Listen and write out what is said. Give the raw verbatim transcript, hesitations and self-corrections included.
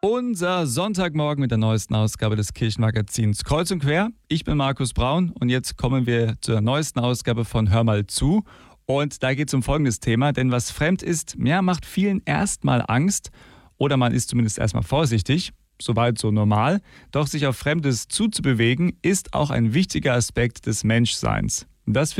Unser Sonntagmorgen mit der neuesten Ausgabe des Kirchenmagazins Kreuz und Quer. Ich bin Markus Braun und jetzt kommen wir zur neuesten Ausgabe von Hör mal zu. Und da geht es um folgendes Thema, denn was fremd ist, ja, macht vielen erstmal Angst oder man ist zumindest erstmal vorsichtig, soweit so normal. Doch sich auf Fremdes zuzubewegen, ist auch ein wichtiger Aspekt des Menschseins. Das